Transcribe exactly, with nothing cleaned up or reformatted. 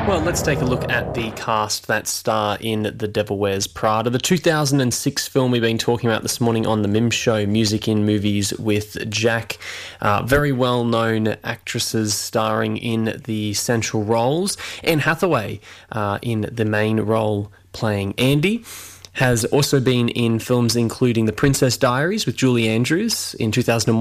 Well, let's take a look at the cast that star in The Devil Wears Prada, the two thousand six film we've been talking about this morning on The Mim Show, Music in Movies with Jack. Uh, very well-known actresses starring in the central roles. Anne Hathaway uh, in the main role playing Andy. Has also been in films including The Princess Diaries with Julie Andrews in two thousand one.